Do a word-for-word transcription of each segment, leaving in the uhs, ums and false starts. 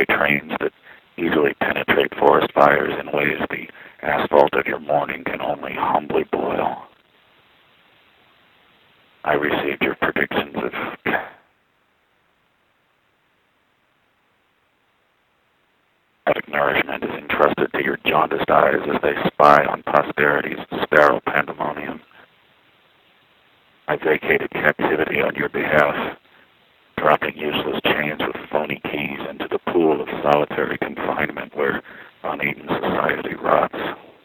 subway trains that easily penetrate forest fires in ways the asphalt of your morning can only humbly boil. I received your predictions of chaotic nourishment is entrusted to your jaundiced eyes as they spy on posterity's sterile pandemonium. I vacated captivity on your behalf, dropping useless chains with phony keys into the pool of solitary confinement where uneaten society rots.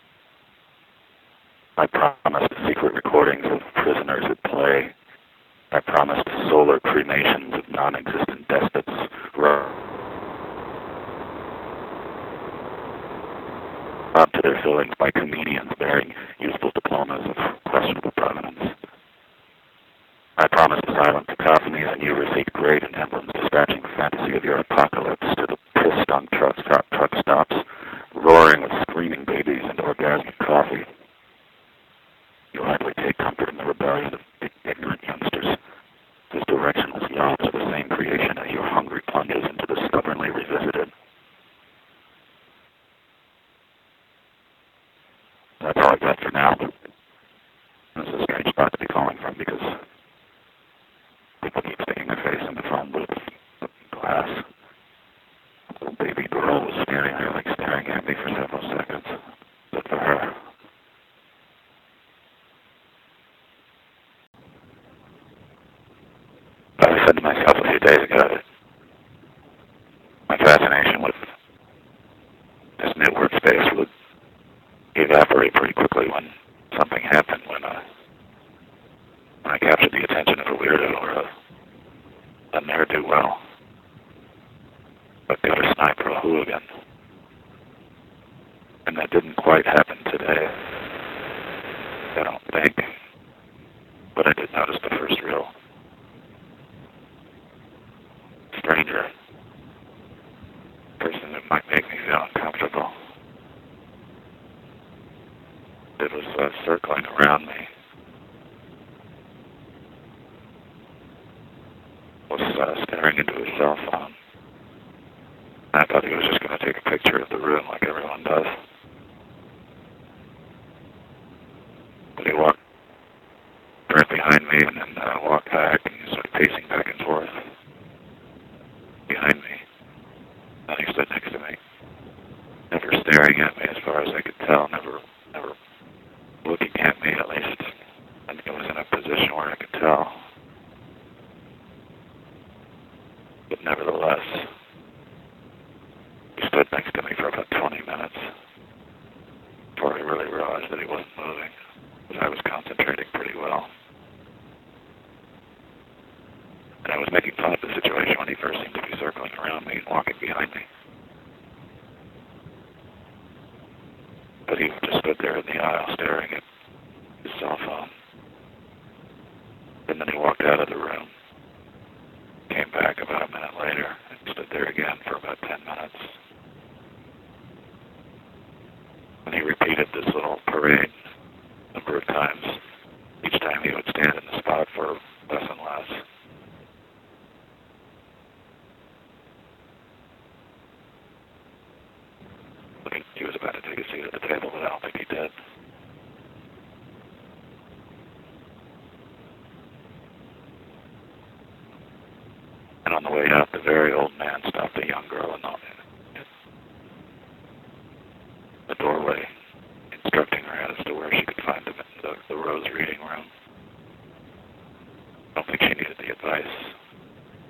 I promised secret recordings of prisoners at play. I promised solar cremations of non-existent despots, robbed to their fillings by comedians bearing useful diplomas of questionable provenance. I promised silent cacophonies, and you received great and emblems dispatching the fantasy of your apocalypse to the piss-stunk truck, truck, truck stops, roaring with screaming babies and orgasmic coffee. You hardly take comfort in the rebellion of ignorant youngsters, whose directionless yawns are the same creation as your hungry plunges into the stubbornly revisited. That's all I've got for now, but this is a strange spot to be calling from because people keep sticking their face in the phone booth with glass. A little baby girl was standing there like staring at me for several seconds. But for her, I said to myself a few days ago that my fascination with this new workspace would evaporate pretty quickly when something happened, when, uh, when I captured the attention of a weirdo or a, a ne'er-do-well, a gutter sniper, a hooligan. And that didn't quite happen today, I don't think. But I did notice the first real stranger, person that might make me feel uncomfortable. It was uh, circling around me. Was uh, staring into his cell phone. I thought he was just going to take a picture of the room like everyone does. But he walked right behind me and then uh, walked back and he started pacing back and forth behind me. And he stood next to me, never staring at me as far as I could tell, never, never looking at me at least. And he was in a position where I could tell. But nevertheless, he stood next to me for about twenty minutes before I really realized that he wasn't moving, because I was concentrating pretty well. And I was making fun of the situation when he first seemed to be circling around me and walking behind me. But he just stood there in the aisle staring at his cell phone. And then he walked out of the room, came back about a minute later, and stood there again for about ten minutes. And he repeated this little parade a number of times. Each time he would stand in the spot for less and less. Looking, he was about to take a seat at the table, but I don't think he did. And on the way out, the very old man stopped a young girl in the doorway, instructing her as to where she could find the, the, the Rose reading room. I don't think she needed the advice.